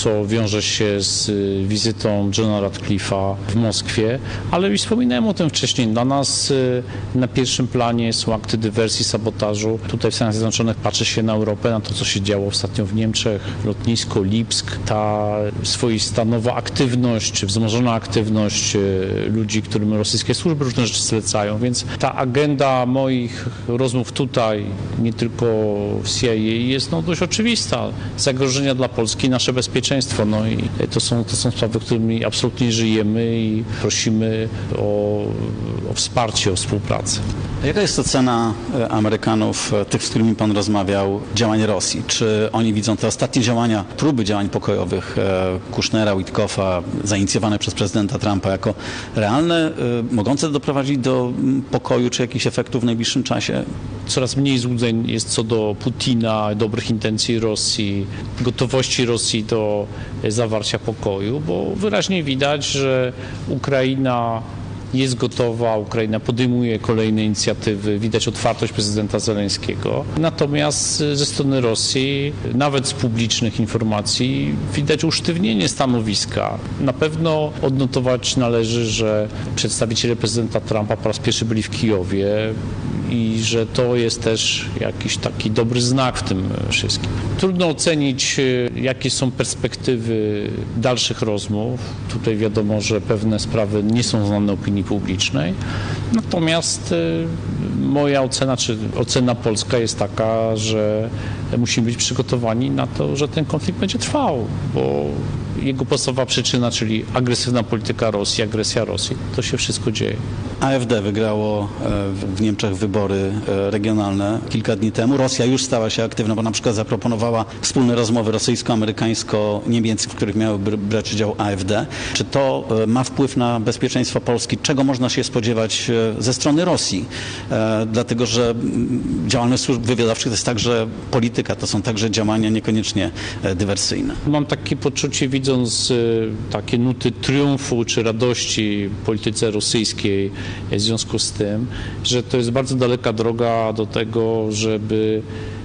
co wiąże się z wizytą Johna Ratcliffe'a w Moskwie, ale już wspominałem o tym wcześniej. Dla nas na pierwszym planie są akty dywersji, sabotażu. Tutaj w Stanach Zjednoczonych patrzy się na Europę, na to, co się działo ostatnio w Niemczech, lotnisko Lipsk, ta swoista nowa aktywność, czy wzmożona aktywność ludzi, którym rosyjskie służby różne rzeczy zlecają, więc ta agenda moich rozmów tutaj, nie tylko w CIA, jest dość oczywista. Zagrożenia dla Polski, nasze bezpieczeństwo, i to są sprawy, którymi absolutnie żyjemy i prosimy o wsparcie, o współpracę. Jaka jest ocena Amerykanów, tych, z którymi pan rozmawiał, działań Rosji? Czy oni widzą te ostatnie działania, próby działań pokojowych Kushnera, Witkoffa, zainicjowane przez prezydenta Trumpa jako realne, mogące doprowadzić do pokoju czy jakichś efektów w najbliższym czasie? Coraz mniej złudzeń jest co do Putina, dobrych intencji Rosji, gotowości Rosji do zawarcia pokoju, bo wyraźnie widać, że Ukraina jest gotowa, Ukraina podejmuje kolejne inicjatywy, widać otwartość prezydenta Zełenskiego. Natomiast ze strony Rosji, nawet z publicznych informacji, widać usztywnienie stanowiska. Na pewno odnotować należy, że przedstawiciele prezydenta Trumpa po raz pierwszy byli w Kijowie i że to jest też jakiś taki dobry znak w tym wszystkim. Trudno ocenić, jakie są perspektywy dalszych rozmów. Tutaj wiadomo, że pewne sprawy nie są znane opinii publicznej. Natomiast moja ocena, czy ocena polska jest taka, że musimy być przygotowani na to, że ten konflikt będzie trwał, bo jego podstawowa przyczyna, czyli agresywna polityka Rosji, agresja Rosji, to się wszystko dzieje. AfD wygrało w Niemczech wybory regionalne kilka dni temu. Rosja już stała się aktywna, bo na przykład zaproponowała wspólne rozmowy rosyjsko-amerykańsko-niemieckie, w których miały brać udział AfD. Czy to ma wpływ na bezpieczeństwo Polski? Czego można się spodziewać ze strony Rosji? Dlatego, że działalność służb wywiadowczych to jest także polityka, to są także działania niekoniecznie dywersyjne. Mam takie poczucie, widząc takie nuty triumfu czy radości w polityce rosyjskiej w związku z tym, że to jest bardzo daleka droga do tego, żeby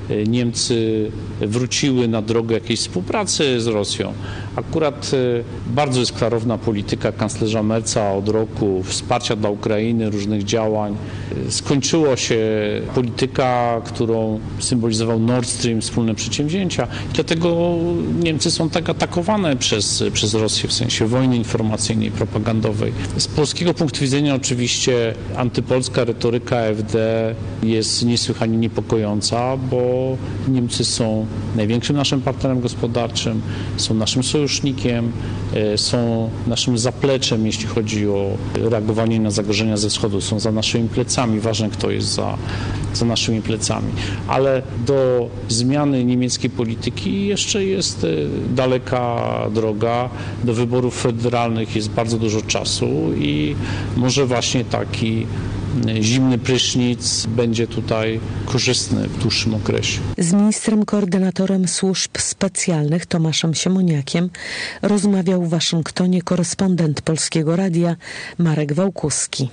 Niemcy wróciły na drogę jakiejś współpracy z Rosją. Akurat bardzo jest klarowna polityka kanclerza Merza od roku, wsparcia dla Ukrainy, różnych działań. Skończyło się polityka, którą symbolizował Nord Stream, wspólne przedsięwzięcia. I dlatego Niemcy są tak atakowane przez Rosję w sensie wojny informacyjnej, propagandowej. Z polskiego punktu widzenia oczywiście antypolska retoryka AfD jest niesłychanie niepokojąca, bo Niemcy są największym naszym partnerem gospodarczym, są naszym sojusznikiem, są naszym zapleczem, jeśli chodzi o reagowanie na zagrożenia ze wschodu, są za naszymi plecami. Ważne, kto jest za naszymi plecami. Ale do zmiany niemieckiej polityki jeszcze jest daleka droga. Do wyborów federalnych jest bardzo dużo czasu i może właśnie taki zimny prysznic będzie tutaj korzystny w dłuższym okresie. Z ministrem koordynatorem służb specjalnych Tomaszem Siemoniakiem rozmawiał w Waszyngtonie korespondent Polskiego Radia Marek Wałkuski.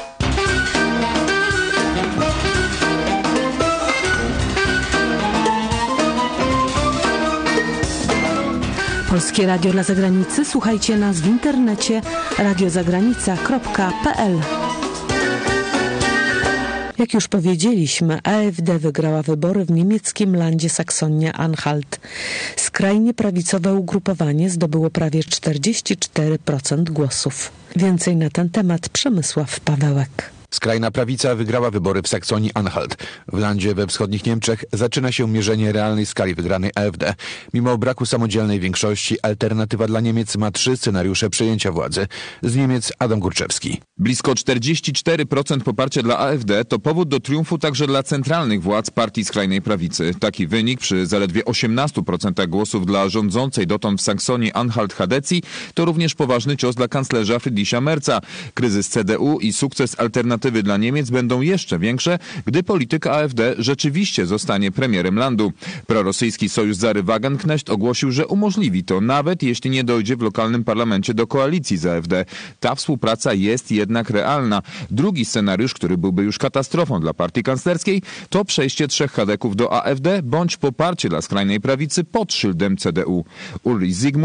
Polskie Radio dla Zagranicy. Słuchajcie nas w internecie radiozagranica.pl. Jak już powiedzieliśmy, AfD wygrała wybory w niemieckim landzie Saksonia-Anhalt. Skrajnie prawicowe ugrupowanie zdobyło prawie 44% głosów. Więcej na ten temat Przemysław Pawełek. Skrajna prawica wygrała wybory w Saksonii-Anhalt. W landzie we wschodnich Niemczech zaczyna się mierzenie realnej skali wygranej AfD. Mimo braku samodzielnej większości, Alternatywa dla Niemiec ma 3 scenariusze przejęcia władzy. Z Niemiec Adam Górczewski. Blisko 44% poparcia dla AfD to powód do triumfu także dla centralnych władz partii skrajnej prawicy. Taki wynik przy zaledwie 18% głosów dla rządzącej dotąd w Saksonii-Anhalt Chadecji to również poważny cios dla kanclerza Friedricha Merza. Kryzys CDU i sukces Alternatywy dla Niemiec będą jeszcze większe, gdy polityk AfD rzeczywiście zostanie premierem landu. Prorosyjski sojusz Zary Wagenknecht ogłosił, że umożliwi to, nawet jeśli nie dojdzie w lokalnym parlamencie do koalicji z AfD. Ta współpraca jest jednak realna. Drugi scenariusz, który byłby już katastrofą dla partii kanclerskiej, to przejście 3 chadeków do AfD bądź poparcie dla skrajnej prawicy pod szyldem CDU. Ulrich Zygmunt